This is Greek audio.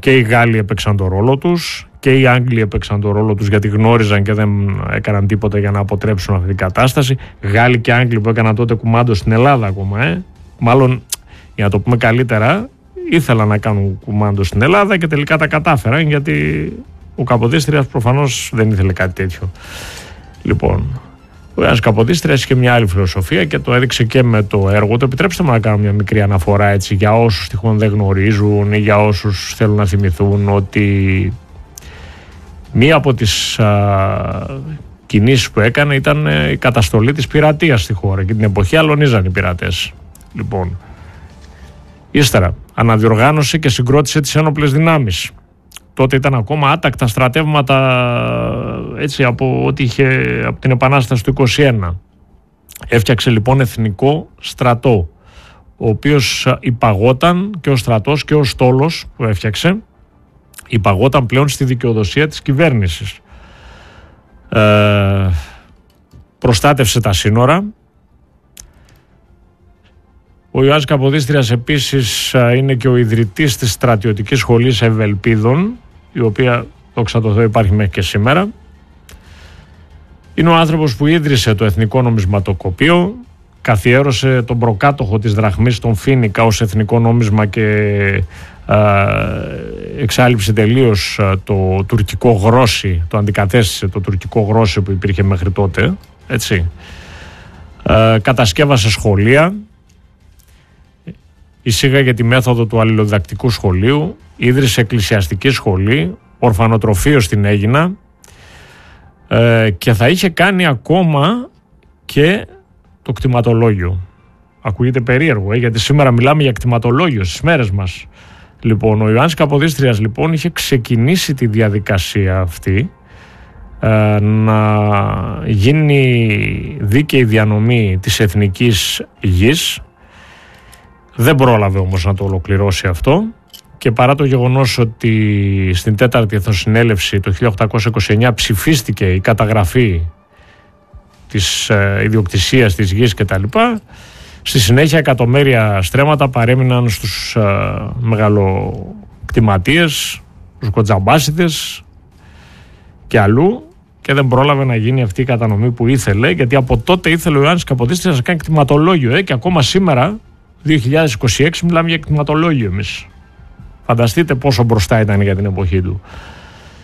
και οι Γάλλοι έπαιξαν το ρόλο τους και οι Άγγλοι έπαιξαν το ρόλο τους, γιατί γνώριζαν και δεν έκαναν τίποτα για να αποτρέψουν αυτή την κατάσταση. Γάλλοι και Άγγλοι που έκαναν τότε κουμάντο στην Ελλάδα ακόμα, μάλλον για να το πούμε καλύτερα, ήθελαν να κάνουν κουμάντο στην Ελλάδα και τελικά τα κατάφεραν, γιατί ο Καποδίστριας προφανώς δεν ήθελε κάτι τέτοιο. Λοιπόν, ο Ιωάννης Καποδίστριας είχε μια άλλη φιλοσοφία και το έδειξε και με το έργο του. Επιτρέψτε μου να κάνω μια μικρή αναφορά έτσι, για όσους τυχόν δεν γνωρίζουν ή για όσους θέλουν να θυμηθούν, ότι μία από τις κινήσεις που έκανε ήταν η καταστολή της πειρατείας στη χώρα, και την εποχή αλωνίζαν οι πειρατές. Λοιπόν, ύστερα αναδιοργάνωσε και συγκρότησε τις ένοπλες δυνάμεις. Τότε ήταν ακόμα άτακτα στρατεύματα, έτσι, από ό,τι είχε από την Επανάσταση του 1921. Έφτιαξε λοιπόν εθνικό στρατό, ο οποίος υπαγόταν, και ο στρατός και ο στόλος που έφτιαξε υπαγόταν πλέον στη δικαιοδοσία της κυβέρνησης. Προστάτευσε τα σύνορα. Ο Ιωάννης Καποδίστριας επίσης είναι και ο ιδρυτής της στρατιωτικής σχολής Ευελπίδων, η οποία, δόξα τω Θεώ, υπάρχει μέχρι και σήμερα. Είναι ο άνθρωπος που ίδρυσε το Εθνικό Νομισματοκοπείο, καθιέρωσε τον προκάτοχο της δραχμής, τον Φίνικα, ως εθνικό νόμισμα και εξάλληψε τελείως το τουρκικό γρόσι, το αντικατέστησε το τουρκικό γρόσι που υπήρχε μέχρι τότε, έτσι. Κατασκεύασε σχολεία, εισήγαγε τη μέθοδο του αλληλοδιδακτικού σχολείου, ίδρυσε εκκλησιαστική σχολή, ορφανοτροφείο στην Αίγινα, και θα είχε κάνει ακόμα και το κτηματολόγιο. Ακούγεται περίεργο, γιατί σήμερα μιλάμε για κτηματολόγιο στις μέρες μας. Λοιπόν, ο Ιωάννης Καποδίστριας λοιπόν είχε ξεκινήσει τη διαδικασία αυτή, να γίνει δίκαιη διανομή της εθνικής γης. Δεν πρόλαβε όμως να το ολοκληρώσει αυτό, και παρά το γεγονός ότι στην 4η Εθνοσυνέλευση το 1829 ψηφίστηκε η καταγραφή της ιδιοκτησίας της γης κτλ., στη συνέχεια εκατομμύρια στρέμματα παρέμειναν στους μεγαλοκτηματίες, τους κοτζαμπάσιδες και αλλού, και δεν πρόλαβε να γίνει αυτή η κατανομή που ήθελε, γιατί από τότε ήθελε ο Ιωάννης Καποδίστριας να κάνει κτηματολόγιο, και ακόμα σήμερα 2026 μιλάμε για κτηματολόγιο εμείς. Φανταστείτε πόσο μπροστά ήταν για την εποχή του.